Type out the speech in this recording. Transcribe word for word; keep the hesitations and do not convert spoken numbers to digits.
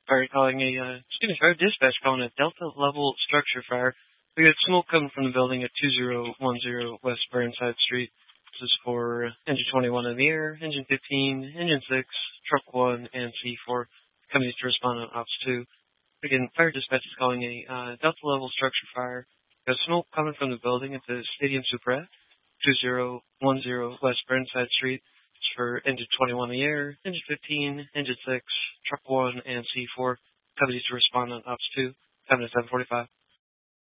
Fire calling a, uh, excuse me, fire dispatch calling a Delta level structure fire. We got smoke coming from the building at two zero one zero West Burnside Street. This is for engine twenty-one in the air, engine fifteen, engine six, truck one, and C four. Companies to respond on ops two. Again, fire dispatch is calling a uh, Delta level structure fire. Got smoke coming from the building at the Stadium Supra, two zero one zero West Burnside Street. It's for engine twenty-one in the air, engine fifteen, engine six, truck one, and C four. Companies to respond on ops two. Coming at seven forty-five.